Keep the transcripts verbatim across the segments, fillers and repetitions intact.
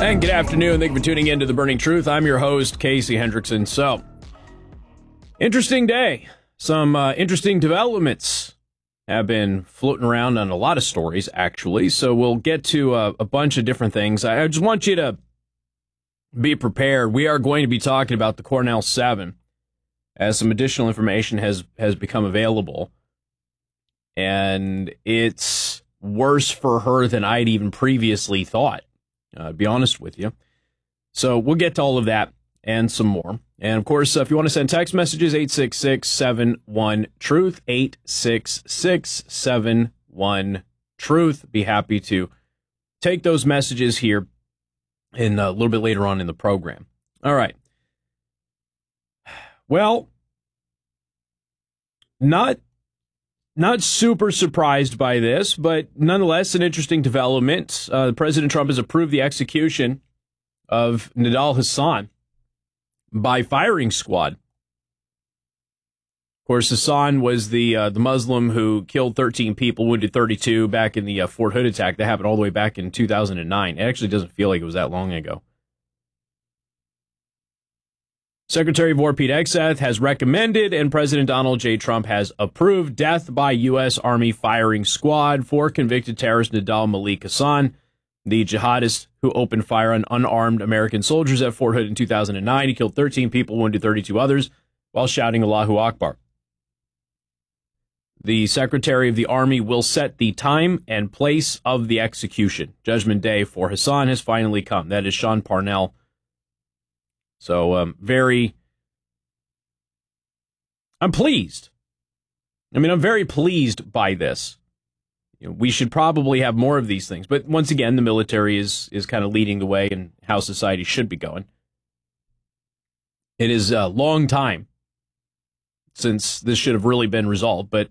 And good afternoon. Thank you for tuning in to The Burning Truth. I'm your host, Casey Hendrickson. So, interesting day. Some uh, interesting developments have been floating around on a lot of stories, actually. So we'll get to a, a bunch of different things. I just want you to be prepared. We are going to be talking about the Cornell seven as some additional information has, has become available. And it's worse for her than I'd even previously thought. Uh, to be honest with you. So we'll get to all of that and some more. And, of course, uh, if you want to send text messages, eight six six, seven one, truth, eight six six, seven one, truth. Be happy to take those messages here in uh, a little bit later on in the program. All right. Well, not... Not super surprised by this, but nonetheless an interesting development. Uh, President Trump has approved the execution of Nidal Hasan by firing squad. Of course, Hasan was the uh, the Muslim who killed thirteen people, wounded thirty-two back in the uh, Fort Hood attack that happened all the way back in two thousand nine. It actually doesn't feel like it was that long ago. Secretary of War Pete Hegseth has recommended and President Donald J. Trump has approved death by U S. Army firing squad for convicted terrorist Nidal Malik Hasan, the jihadist who opened fire on unarmed American soldiers at Fort Hood in two thousand nine. He killed thirteen people, wounded thirty-two others while shouting Allahu Akbar. The Secretary of the Army will set the time and place of the execution. Judgment Day for Hasan has finally come. That is Sean Parnell. So, um, very, I'm pleased. I mean, I'm very pleased by this. You know, we should probably have more of these things. But once again, the military is, is kind of leading the way in how society should be going. It is a long time since this should have really been resolved, but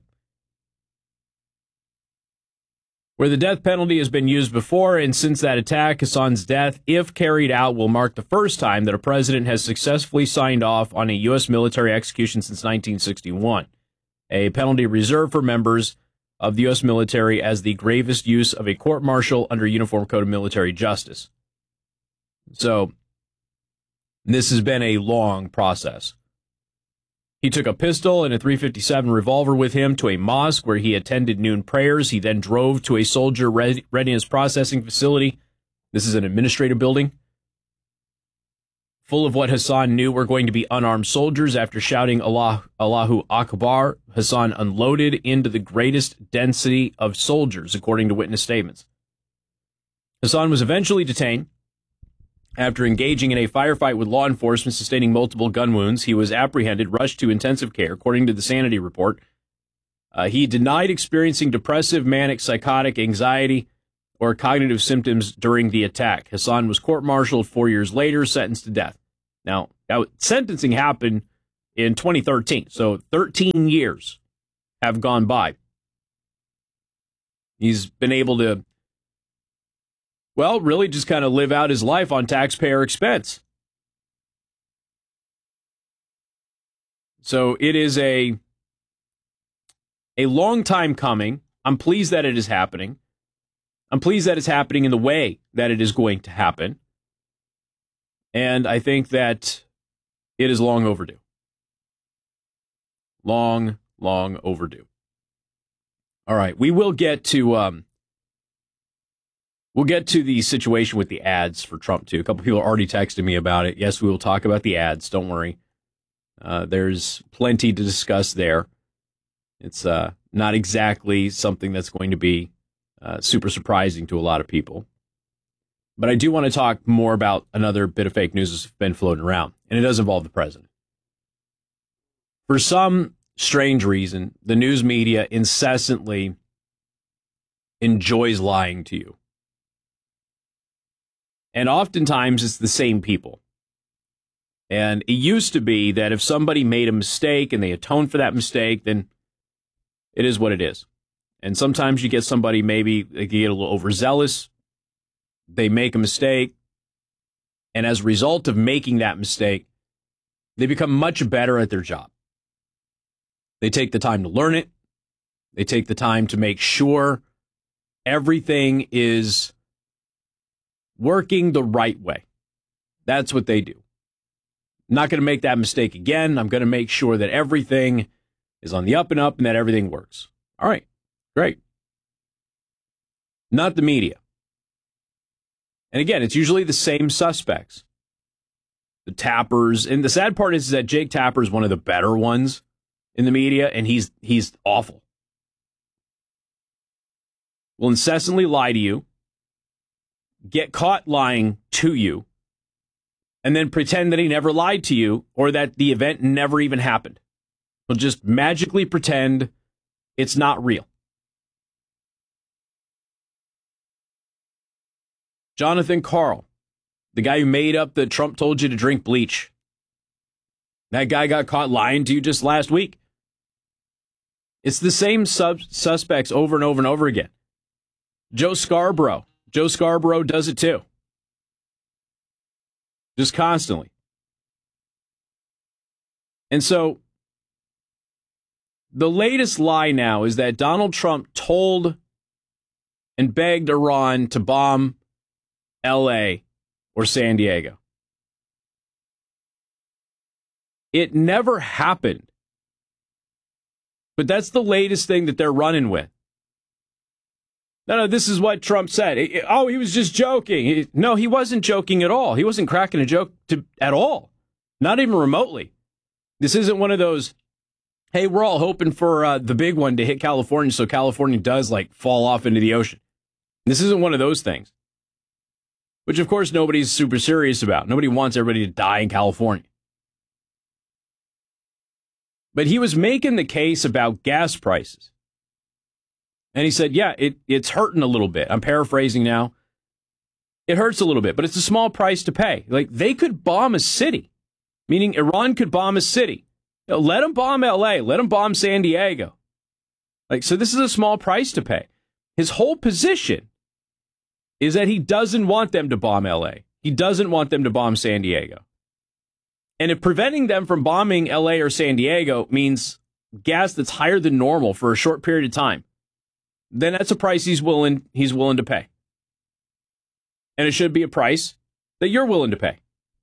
where the death penalty has been used before, and since that attack, Hasan's death, if carried out, will mark the first time that a president has successfully signed off on a U S military execution since nineteen sixty-one, a penalty reserved for members of the U S military as the gravest use of a court-martial under Uniform Code of Military Justice. So, this has been a long process. He took a pistol and a three fifty-seven revolver with him to a mosque where he attended noon prayers. He then drove to a soldier readiness processing facility. This is an administrative building full of what Hasan knew were going to be unarmed soldiers. After shouting Allah, Allahu Akbar, Hasan unloaded into the greatest density of soldiers, according to witness statements. Hasan was eventually detained. After engaging in a firefight with law enforcement, sustaining multiple gun wounds, he was apprehended, rushed to intensive care, according to the Sanity report. Uh, he denied experiencing depressive, manic, psychotic, anxiety, or cognitive symptoms during the attack. Hasan was court-martialed four years later, sentenced to death. Now, now, sentencing happened in twenty thirteen, so thirteen years have gone by. He's been able to Well, really just kind of live out his life on taxpayer expense. So it is a, a long time coming. I'm pleased that it is happening. I'm pleased that it's happening in the way that it is going to happen. And I think that it is long overdue. Long, long overdue. All right, we will get to... Um, We'll get to the situation with the ads for Trump, too. A couple people already texted me about it. Yes, we will talk about the ads. Don't worry. Uh, there's plenty to discuss there. It's uh, not exactly something that's going to be uh, super surprising to a lot of people. But I do want to talk more about another bit of fake news that's been floating around, and it does involve the president. For some strange reason, the news media incessantly enjoys lying to you. And oftentimes it's the same people. And it used to be that if somebody made a mistake and they atoned for that mistake, then it is what it is. And sometimes you get somebody, maybe they get a little overzealous. They make a mistake. And as a result of making that mistake, they become much better at their job. They take the time to learn it. They take the time to make sure everything is working the right way. That's what they do. I'm not going to make that mistake again. I'm going to make sure that everything is on the up and up and that everything works. All right, great. Not the media. And again, it's usually the same suspects. The Tappers. And the sad part is that Jake Tapper is one of the better ones in the media, and he's he's awful. Will incessantly lie to you, get caught lying to you, and then pretend that he never lied to you or that the event never even happened. He'll just magically pretend it's not real. Jonathan Karl, the guy who made up that Trump told you to drink bleach. That guy got caught lying to you just last week. It's the same sub- suspects over and over and over again. Joe Scarborough. Joe Scarborough does it too. Just constantly. And so the latest lie now is that Donald Trump told and begged Iran to bomb L A or San Diego. It never happened. But that's the latest thing that they're running with. No, no, this is what Trump said. It, it, oh, he was just joking. He, no, he wasn't joking at all. He wasn't cracking a joke to, at all. Not even remotely. This isn't one of those, hey, we're all hoping for uh, the big one to hit California so California does, like, fall off into the ocean. This isn't one of those things. Which, of course, nobody's super serious about. Nobody wants everybody to die in California. But he was making the case about gas prices. And he said, yeah, it, it's hurting a little bit. I'm paraphrasing now. It hurts a little bit, but it's a small price to pay. Like, they could bomb a city, meaning Iran could bomb a city. You know, let them bomb L A. Let them bomb San Diego. Like, so this is a small price to pay. His whole position is that he doesn't want them to bomb L A. He doesn't want them to bomb San Diego. And if preventing them from bombing L A or San Diego means gas that's higher than normal for a short period of time, then that's a price he's willing he's willing to pay. And it should be a price that you're willing to pay.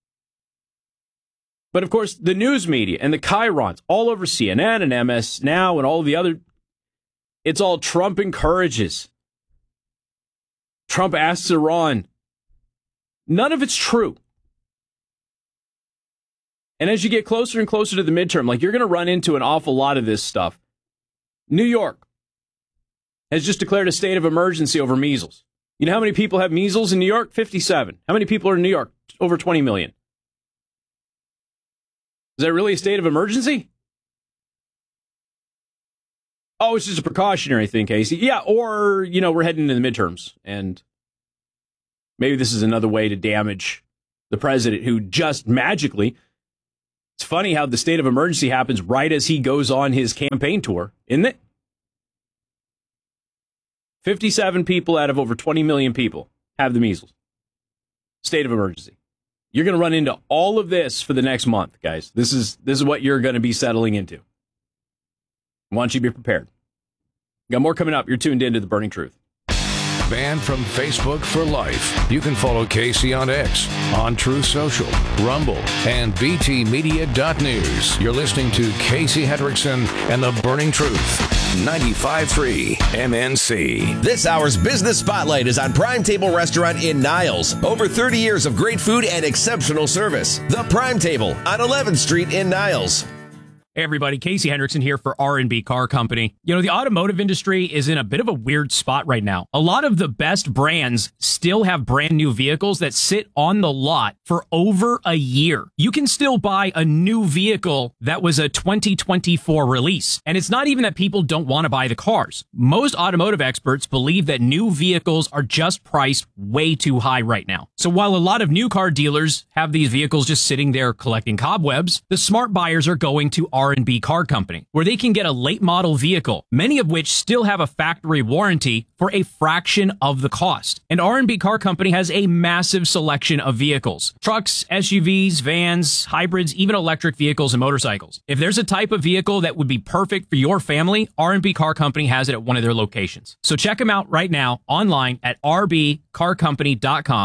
But of course, the news media and the chyrons all over C N N and M S Now and all the other, it's all Trump encourages. Trump asks Iran. None of it's true. And as you get closer and closer to the midterm, like, you're going to run into an awful lot of this stuff. New York has just declared a state of emergency over measles. You know how many people have measles in New York? fifty-seven. How many people are in New York? Over twenty million. Is that really a state of emergency? Oh, it's just a precautionary thing, Casey. Yeah, or, you know, we're heading into the midterms, and maybe this is another way to damage the president, who just magically, it's funny how the state of emergency happens right as he goes on his campaign tour, isn't it? fifty-seven people out of over twenty million people have the measles. State of emergency. You're going to run into all of this for the next month, guys. This is this is what you're going to be settling into. I want you to be prepared. Got more coming up. You're tuned in to The Burning Truth. Banned from Facebook for life. You can follow Casey on X, on Truth Social, Rumble, and B T Media dot news. You're listening to Casey Hendrickson and The Burning Truth, ninety-five point three M N C. This hour's Business Spotlight is on Prime Table Restaurant in Niles. Over thirty years of great food and exceptional service. The Prime Table on eleventh Street in Niles. Hey everybody, Casey Hendrickson here for R and B Car Company. You know, the automotive industry is in a bit of a weird spot right now. A lot of the best brands still have brand new vehicles that sit on the lot for over a year. You can still buy a new vehicle that was a twenty twenty-four release. And it's not even that people don't want to buy the cars. Most automotive experts believe that new vehicles are just priced way too high right now. So while a lot of new car dealers have these vehicles just sitting there collecting cobwebs, the smart buyers are going to R and B Car Company, where they can get a late model vehicle, many of which still have a factory warranty, for a fraction of the cost. And R and B Car Company has a massive selection of vehicles: trucks, S U Vs, vans, hybrids, even electric vehicles and motorcycles. If there's a type of vehicle that would be perfect for your family, R and B Car Company has it at one of their locations. So check them out right now online at r b car company dot com.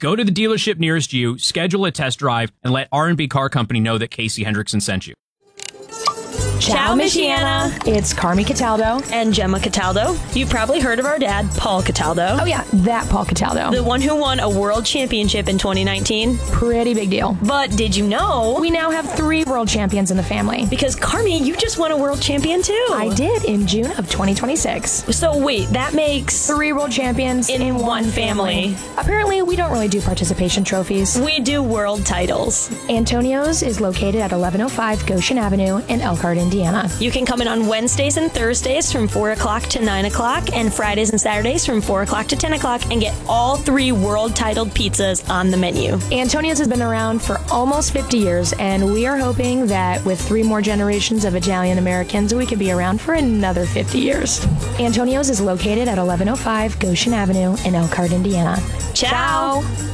Go to the dealership nearest you, schedule a test drive, and let R and B Car Company know that Casey Hendrickson sent you. Ciao, Michiana. It's Carmi Cataldo. And Gemma Cataldo. You've probably heard of our dad, Paul Cataldo. Oh, yeah, that Paul Cataldo. The one who won a world championship in twenty nineteen. Pretty big deal. But did you know? We now have three world champions in the family. Because, Carmi, you just won a world champion, too. I did in June of twenty twenty-six. So, wait, that makes... Three world champions in, in one, one family. family. Apparently, we don't really do participation trophies. We do world titles. Antonio's is located at eleven oh five Goshen Avenue in Elkhart, Indiana. You can come in on Wednesdays and Thursdays from four o'clock to nine o'clock and Fridays and Saturdays from four o'clock to ten o'clock and get all three world-titled pizzas on the menu. Antonio's has been around for almost fifty years, and we are hoping that with three more generations of Italian Americans, we could be around for another fifty years. Antonio's is located at eleven oh five Goshen Avenue in Elkhart, Indiana. Ciao! Ciao.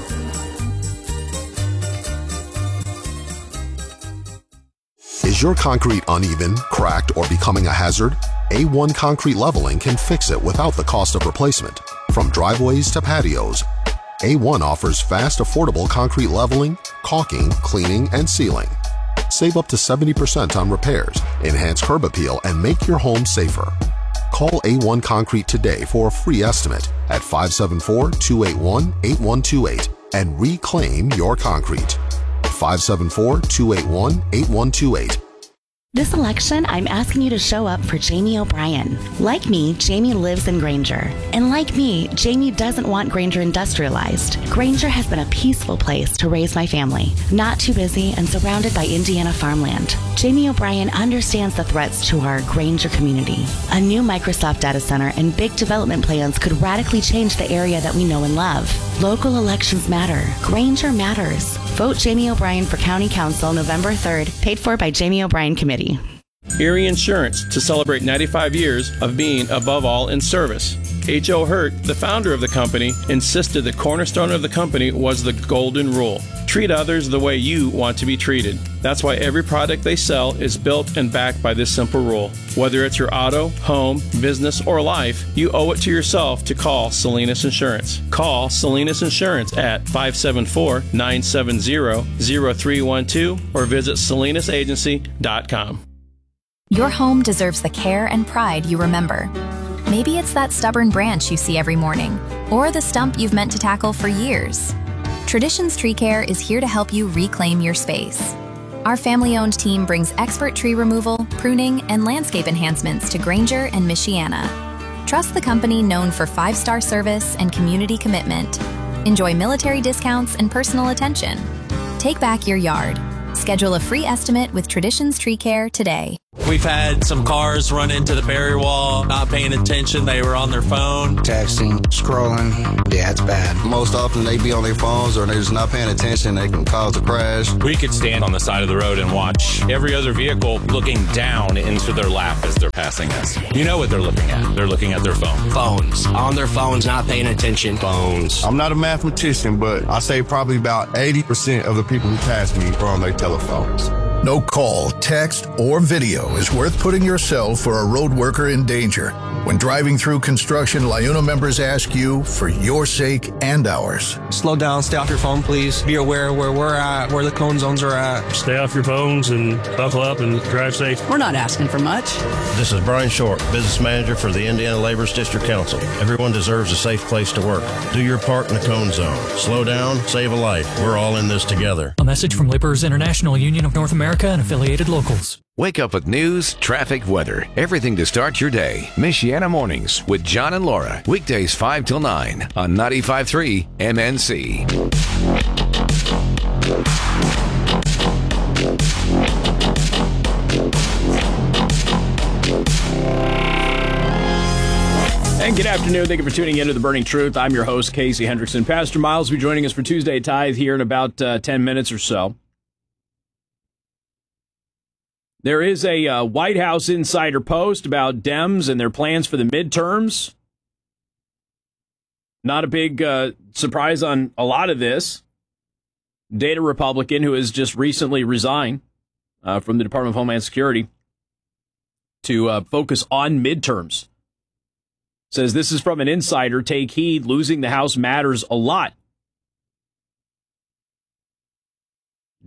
Is your concrete uneven, cracked, or becoming a hazard? A one Concrete Leveling can fix it without the cost of replacement. From driveways to patios, A one offers fast, affordable concrete leveling, caulking, cleaning, and sealing. Save up to seventy percent on repairs, enhance curb appeal, and make your home safer. Call A one Concrete today for a free estimate at five seven four, two eight one, eight one two eight and reclaim your concrete. five seven four, two eight one, eight one two eight. This election, I'm asking you to show up for Jamie O'Brien. Like me, Jamie lives in Granger. And like me, Jamie doesn't want Granger industrialized. Granger has been a peaceful place to raise my family, not too busy and surrounded by Indiana farmland. Jamie O'Brien understands the threats to our Granger community. A new Microsoft data center and big development plans could radically change the area that we know and love. Local elections matter. Granger matters. Vote Jamie O'Brien for County Council November third, paid for by Jamie O'Brien Committee. Erie Insurance to celebrate ninety-five years of being above all in service. H O. Hurt, the founder of the company, insisted the cornerstone of the company was the golden rule. Treat others the way you want to be treated. That's why every product they sell is built and backed by this simple rule. Whether it's your auto, home, business, or life, you owe it to yourself to call Salinas Insurance. Call Salinas Insurance at five seven four, nine seven zero, zero three one two or visit salinas agency dot com. Your home deserves the care and pride you remember. Maybe it's that stubborn branch you see every morning, or the stump you've meant to tackle for years. Traditions Tree Care is here to help you reclaim your space. Our family-owned team brings expert tree removal, pruning, and landscape enhancements to Granger and Michiana. Trust the company known for five-star service and community commitment. Enjoy military discounts and personal attention. Take back your yard. Schedule a free estimate with Traditions Tree Care today. We've had some cars run into the barrier wall, not paying attention. They were on their phone. Texting, scrolling. Yeah, it's bad. Most often they be on their phones or they're just not paying attention. They can cause a crash. We could stand on the side of the road and watch every other vehicle looking down into their lap as they're passing us. You know what they're looking at. They're looking at their phone. Phones. On their phones, not paying attention. Phones. I'm not a mathematician, but I say probably about eighty percent of the people who pass me are on their telephones. No call, text, or video is worth putting yourself or a road worker in danger. When driving through construction, LIUNA members ask you for your sake and ours. Slow down, stay off your phone, please. Be aware where we're at, where the cone zones are at. Stay off your phones and buckle up and drive safe. We're not asking for much. This is Brian Short, Business Manager for the Indiana Laborers District Council. Everyone deserves a safe place to work. Do your part in the cone zone. Slow down, save a life. We're all in this together. A message from Laborers International Union of North America and affiliated locals. Wake up with news, traffic, weather, everything to start your day. Michiana Mornings with John and Laura. Weekdays five till nine on ninety-five point three M N C. And good afternoon. Thank you for tuning in to The Burning Truth. I'm your host, Casey Hendrickson. Pastor Miles will be joining us for Tuesday Tithe here in about uh, ten minutes or so. There is a uh, White House insider post about Dems and their plans for the midterms. Not a big uh, surprise on a lot of this. Data Republican, who has just recently resigned uh, from the Department of Homeland Security to uh, focus on midterms, says this is from an insider. Take heed, losing the House matters a lot.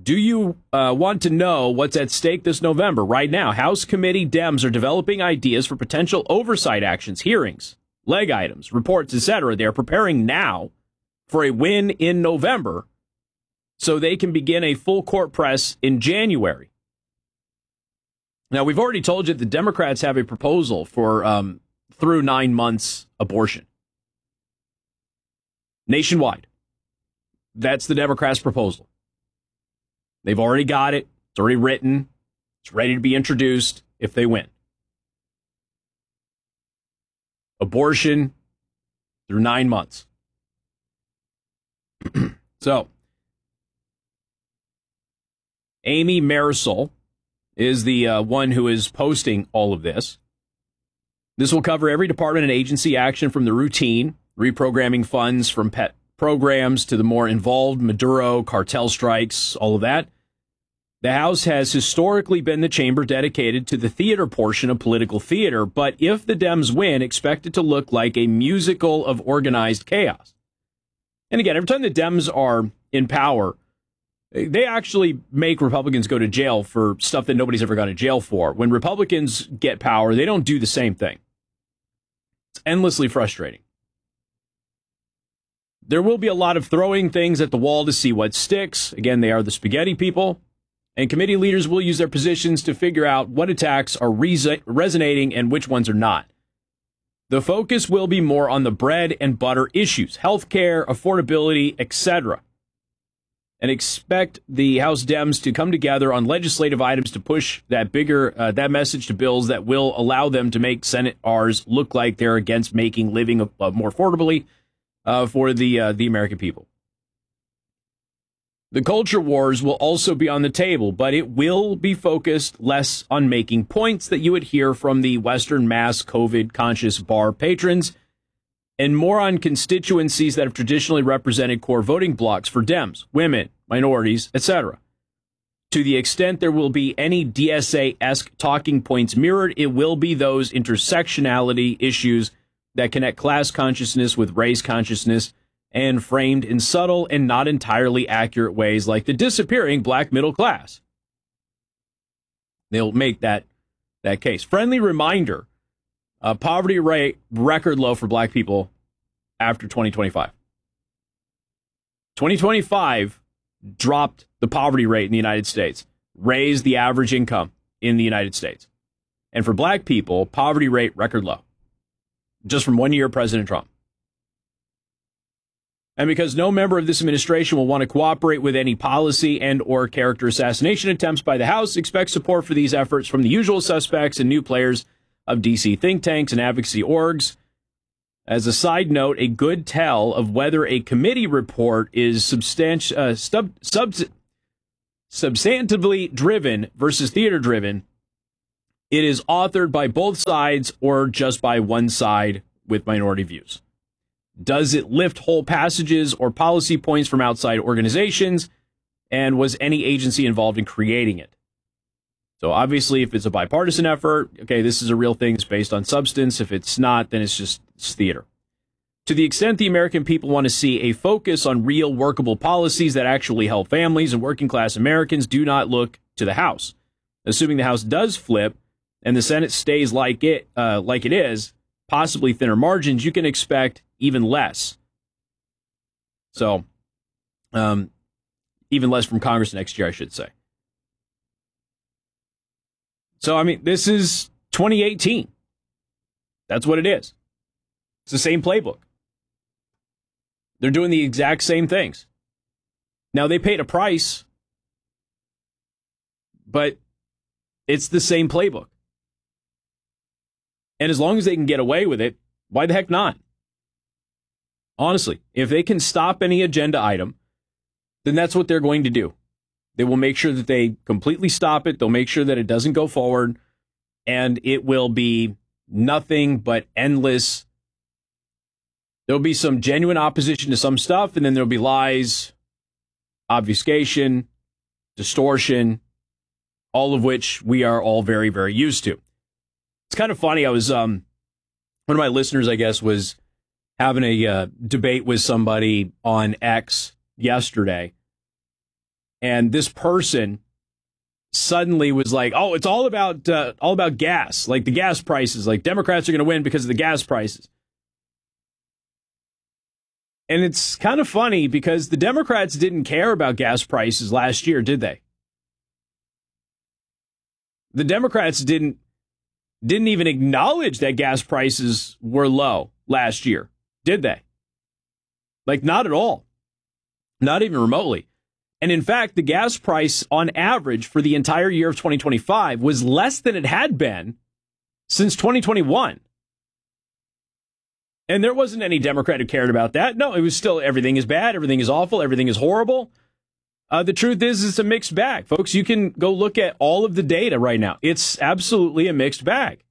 Do you uh, want to know what's at stake this November? Right now, House Committee Dems are developing ideas for potential oversight actions, hearings, leg items, reports, et cetera. They're preparing now for a win in November so they can begin a full court press in January. Now, we've already told you the Democrats have a proposal for um, through nine months abortion nationwide. That's the Democrats' proposal. They've already got it. It's already written. It's ready to be introduced if they win. Abortion through nine months. So, Amy Marisol is the uh, one who is posting all of this. This will cover every department and agency action from the routine, reprogramming funds from pet programs to the more involved Maduro cartel strikes, all of that. The House has historically been the chamber dedicated to the theater portion of political theater, but if the Dems win, expect it to look like a musical of organized chaos. And again, every time the Dems are in power, they actually make Republicans go to jail for stuff that nobody's ever gone to jail for. When Republicans get power, they don't do the same thing. It's endlessly frustrating. There will be a lot of throwing things at the wall to see what sticks. Again, they are the spaghetti people. And committee leaders will use their positions to figure out what attacks are res- resonating and which ones are not. The focus will be more on the bread and butter issues, healthcare, affordability, et cetera. And expect the House Dems to come together on legislative items to push that bigger uh, that message to bills that will allow them to make Senate R's look like they're against making living uh, more affordably uh, for the uh, the American people. The culture wars will also be on the table, but it will be focused less on making points that you would hear from the Western mass COVID-conscious bar patrons and more on constituencies that have traditionally represented core voting blocs for Dems, women, minorities, et cetera. To the extent there will be any D S A-esque talking points mirrored, it will be those intersectionality issues that connect class consciousness with race consciousness and framed in subtle and not entirely accurate ways like the disappearing black middle class. They'll make that that case. Friendly reminder, uh, poverty rate record low for black people after twenty twenty-five. twenty twenty-five dropped the poverty rate in the United States, raised the average income in the United States. And for black people, poverty rate record low. Just from one year of President Trump. And because no member of this administration will want to cooperate with any policy and or character assassination attempts by the House, expect support for these efforts from the usual suspects and new players of D C think tanks and advocacy orgs. As a side note, a good tell of whether a committee report is substanti- uh, sub- sub- substantively driven versus theater driven, it is authored by both sides or just by one side with minority views. Does it lift whole passages or policy points from outside organizations? And was any agency involved in creating it? So obviously, if it's a bipartisan effort, okay, this is a real thing. It's based on substance. If it's not, then it's just it's theater. To the extent the American people want to see a focus on real workable policies that actually help families and working class Americans, do not look to the House. Assuming the House does flip and the Senate stays like it, uh, like it is, possibly thinner margins, you can expect even less. So, um, even less from Congress next year, I should say. So, I mean, this is twenty eighteen. That's what it is. It's the same playbook. They're doing the exact same things. Now, they paid a price, but it's the same playbook. And as long as they can get away with it, why the heck not? Honestly, if they can stop any agenda item, then that's what they're going to do. They will make sure that they completely stop it. They'll make sure that it doesn't go forward. And it will be nothing but endless. There'll be some genuine opposition to some stuff, and then there'll be lies, obfuscation, distortion, all of which we are all very, very used to. It's kind of funny. I was, um, one of my listeners, I guess, was having a uh, debate with somebody on X yesterday. and this person suddenly was like, "Oh, it's all about uh, all about gas, like the gas prices. Like Democrats are going to win because of the gas prices." And it's kind of funny because the Democrats didn't care about gas prices last year, did they? The Democrats didn't didn't even acknowledge that gas prices were low last year, did they? Like, not at all. Not even remotely. And in fact, the gas price on average for the entire year of twenty twenty-five was less than it had been since twenty twenty-one. And there wasn't any Democrat who cared about that. No, it was still everything is bad, everything is awful, everything is horrible. Uh, the truth is, it's a mixed bag. Folks, you can go look at all of the data right now. It's absolutely a mixed bag.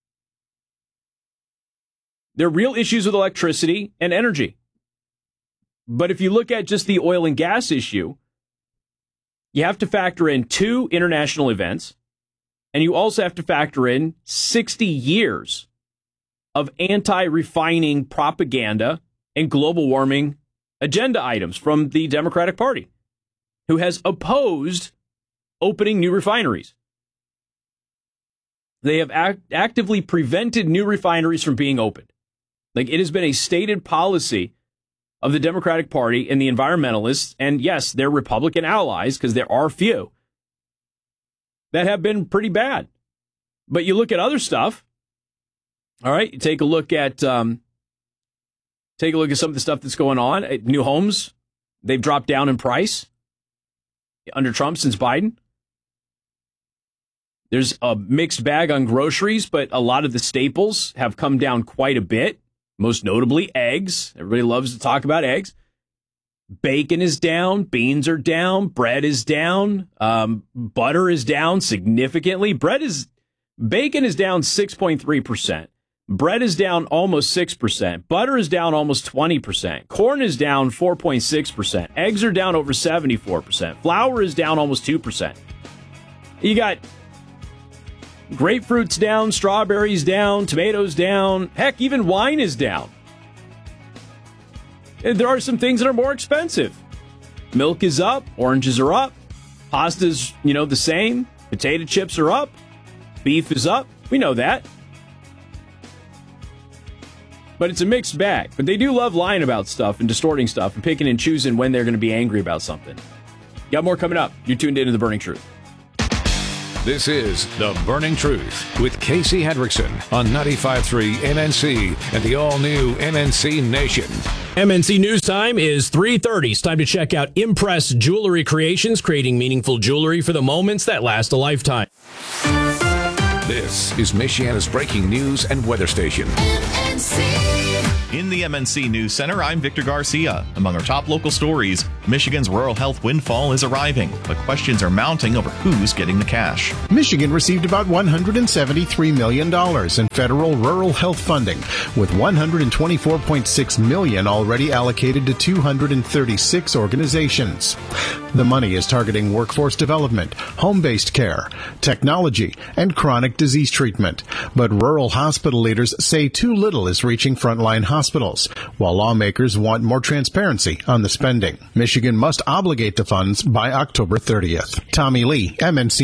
There are real issues with electricity and energy. But if you look at just the oil and gas issue, you have to factor in two international events, and you also have to factor in sixty years of anti-refining propaganda and global warming agenda items from the Democratic Party, who has opposed opening new refineries. They have act- actively prevented new refineries from being opened. Like, it has been a stated policy of the Democratic Party and the environmentalists, and yes, their Republican allies, because there are few, that have been pretty bad. But you look at other stuff, all right, you take a look at um, take a look at some of the stuff that's going on. New homes, they've dropped down in price under Trump since Biden. There's a mixed bag on groceries, but a lot of the staples have come down quite a bit. Most notably, eggs. Everybody loves to talk about eggs. Bacon is down. Beans are down. Bread is down. Um, butter is down significantly. Bread is, bacon is down six point three percent. Bread is down almost six percent. Butter is down almost twenty percent. Corn is down four point six percent. Eggs are down over seventy-four percent. Flour is down almost two percent. You got grapefruit's down, strawberries down, tomatoes down. Heck, even wine is down. And there are some things that are more expensive. Milk is up, oranges are up, pasta's, you know, the same, potato chips are up, beef is up. We know that. But it's a mixed bag. But they do love lying about stuff and distorting stuff and picking and choosing when they're going to be angry about something. Got more coming up. You're tuned into The Burning Truth. This is The Burning Truth with Casey Hendrickson on ninety-five point three M N C and the all-new M N C Nation. M N C News Time is three thirty. It's time to check out Impress Jewelry Creations, creating meaningful jewelry for the moments that last a lifetime. This is Michiana's breaking news and weather station. M N C. In the M N C News Center, I'm Victor Garcia. Among our top local stories, Michigan's rural health windfall is arriving, but questions are mounting over who's getting the cash. Michigan received about one hundred seventy-three million dollars in federal rural health funding, with one hundred twenty-four point six million dollars already allocated to two hundred thirty-six organizations. The money is targeting workforce development, home-based care, technology, and chronic disease treatment. But rural hospital leaders say too little is reaching frontline hospitals, while lawmakers want more transparency on the spending. Michigan must obligate the funds by October thirtieth. Tommy Lee, M N C